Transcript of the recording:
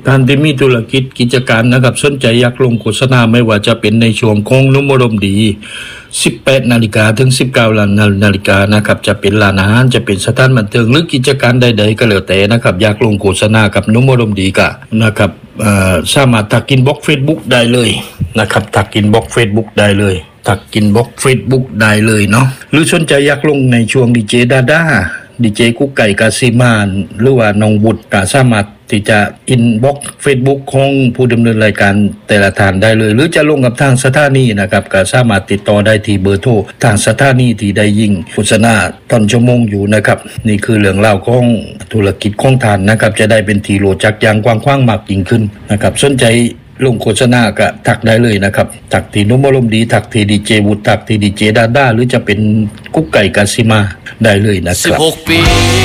ท่านที่มีธุรกิจกิจการนะครับสนใจอยากลงโฆษณาไม่ว่าจะเป็นในช่วงของนุมรมดี 18 นาฬิกาถึง 19 นาฬิกานะครับจะเป็นร้านอาหารจะเป็นสถานบันเทิงหรือกิจการใดๆก็แล้วแต่นะครับอยากลงโฆษณากับนุมรมดีก็นะครับสามารถทักอินบ็อกซ์ Facebook ได้เลยนะครับทักอินบ็อกซ์ Facebook ได้เลยทักอินบ็อกซ์ Facebook ได้เลยเนาะหรือสนใจอยากลงในช่วงดีเจดาด้าดีเจกุ๊กไก่กาซิมานหรือว่าน้องบุตรก็สามารถที่จะอินบ็อกซ์ Facebook ของผู้ดำเนินรายการแต่ละท่านได้เลยหรือจะลงกับทางสถานีนะครับก็สามารถติดต่อได้ที่เบอร์โทรทางสถานีที่ได้ยิงโฆษณาตอนชั่วโมงอยู่นะครับนี่คือเรื่องราวของธุรกิจของท่านนะครับจะได้เป็นที่รู้จักอย่างกว้างขวางมากยิ่งขึ้นนะครับสนใจลงโฆษณาก็ทักได้เลยนะครับทักที่นุมอารมณ์ดีทักที่ดีเจวุฒิทักที่ดีเจดาด้าหรือจะเป็นกุ๊กไก่กาซิมาได้เลยนะครับ16 ปี